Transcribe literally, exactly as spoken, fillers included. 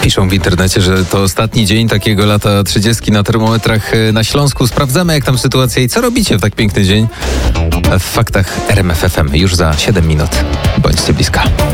piszą w internecie, że to ostatni dzień takiego lata trzydziestki na termometrach na Śląsku. Sprawdzamy, jak tam sytuacja i co robicie w tak piękny dzień. W faktach R M F F M już za siedem minut. Bądźcie blisko.